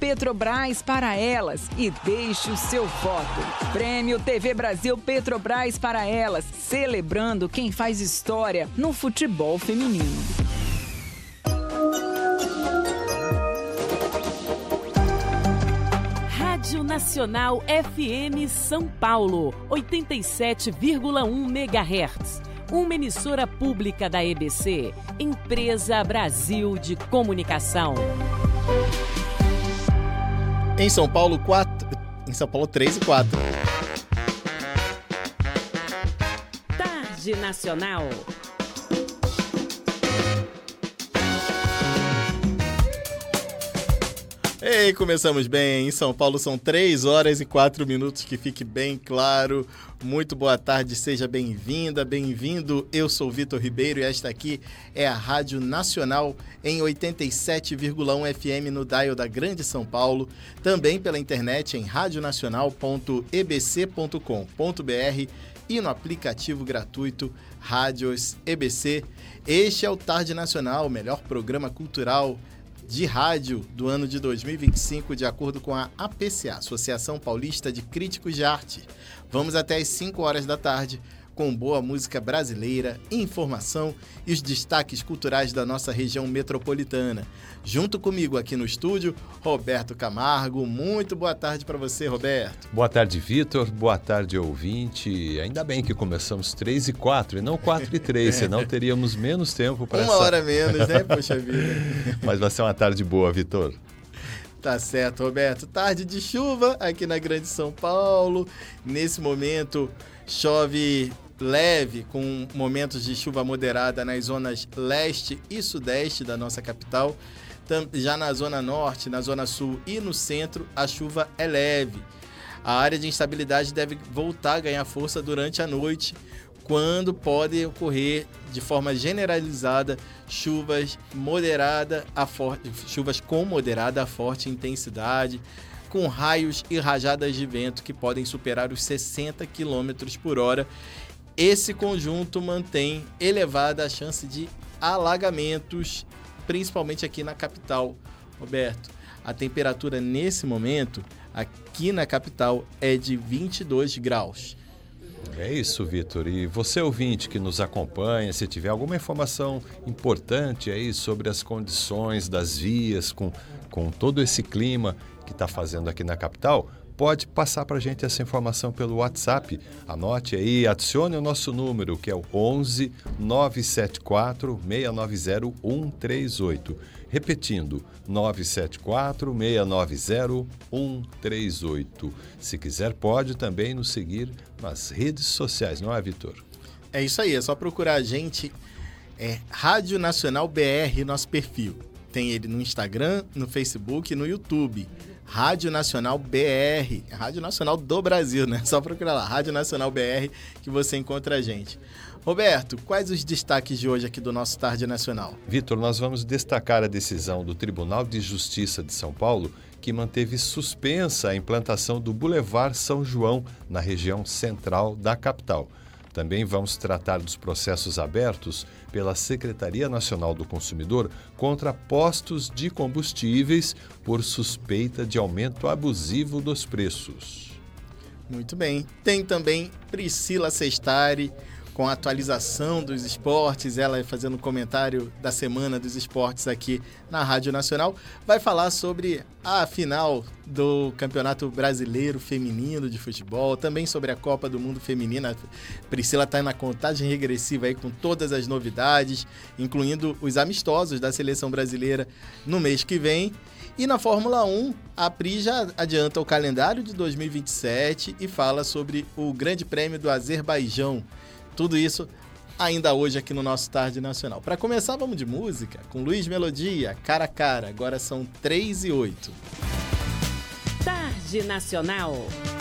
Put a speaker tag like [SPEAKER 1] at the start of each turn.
[SPEAKER 1] Petrobras para elas e deixe o seu voto. Prêmio TV Brasil Petrobras para elas, celebrando quem faz história no futebol feminino.
[SPEAKER 2] Rádio Nacional FM São Paulo, 87,1 MHz. Uma emissora pública da EBC, Empresa Brasil de Comunicação.
[SPEAKER 3] Em São Paulo, 3 e 4.
[SPEAKER 2] Tarde Nacional.
[SPEAKER 3] Ei, começamos bem. Em São Paulo são 3 horas e 4 minutos, que fique bem claro. Muito boa tarde, seja bem-vinda, bem-vindo. Eu sou Vitor Ribeiro e esta aqui é a Rádio Nacional em 87,1 FM no dial da Grande São Paulo. Também pela internet em radionacional.ebc.com.br e no aplicativo gratuito Rádios EBC. Este é o Tarde Nacional, o melhor programa cultural de rádio do ano de 2025, de acordo com a APCA, Associação Paulista de Críticos de Arte. Vamos até às 5 horas da tarde com boa música brasileira, informação e os destaques culturais da nossa região metropolitana. Junto comigo aqui no estúdio, Roberto Camargo. Muito boa tarde para você, Roberto.
[SPEAKER 4] Boa tarde, Vitor. Boa tarde, ouvinte. Ainda bem que começamos 3 e 4 e não 4 e 3, senão teríamos menos tempo para
[SPEAKER 3] Uma hora menos, né? Poxa vida.
[SPEAKER 4] Mas vai ser uma tarde boa, Vitor.
[SPEAKER 3] Tá certo, Roberto. Tarde de chuva aqui na Grande São Paulo. Nesse momento, chove leve, com momentos de chuva moderada nas zonas leste e sudeste da nossa capital. Já na zona norte, na zona sul e no centro, a chuva é leve. A área de instabilidade deve voltar a ganhar força durante a noite, quando pode ocorrer de forma generalizada chuvas com moderada a forte intensidade, com raios e rajadas de vento que podem superar os 60 km por hora. Esse conjunto mantém elevada a chance de alagamentos, principalmente aqui na capital. Roberto, a temperatura nesse momento aqui na capital é de 22 graus.
[SPEAKER 4] É isso, Vitor. E você, ouvinte que nos acompanha, se tiver alguma informação importante aí sobre as condições das vias, com todo esse clima que está fazendo aqui na capital, pode passar para a gente essa informação pelo WhatsApp. Anote aí, adicione o nosso número, que é o 11 974 690 138. Repetindo, 974 690 138. Se quiser, pode também nos seguir nas redes sociais, não é, Vitor?
[SPEAKER 3] É isso aí, é só procurar a gente, Rádio Nacional BR, nosso perfil. Tem ele no Instagram, no Facebook e no YouTube. Rádio Nacional BR, Rádio Nacional do Brasil, né? Só procurar lá, Rádio Nacional BR, que você encontra a gente. Roberto, quais os destaques de hoje aqui do nosso Tarde Nacional?
[SPEAKER 4] Vitor, nós vamos destacar a decisão do Tribunal de Justiça de São Paulo, que manteve suspensa a implantação do Boulevard São João na região central da capital. Também vamos tratar dos processos abertos pela Secretaria Nacional do Consumidor contra postos de combustíveis por suspeita de aumento abusivo dos preços.
[SPEAKER 3] Muito bem. Tem também Priscila Sestari com a atualização dos esportes, ela fazendo comentário da Semana dos Esportes aqui na Rádio Nacional. Vai falar sobre a final do Campeonato Brasileiro Feminino de Futebol, também sobre a Copa do Mundo Feminina. Priscila está na contagem regressiva aí com todas as novidades, incluindo os amistosos da Seleção Brasileira no mês que vem. E na Fórmula 1, a Pri já adianta o calendário de 2027 e fala sobre o Grande Prêmio do Azerbaijão. Tudo isso ainda hoje aqui no nosso Tarde Nacional. Para começar, vamos de música com Luiz Melodia, Cara a Cara. Agora são 3 e 8.
[SPEAKER 2] Tarde Nacional.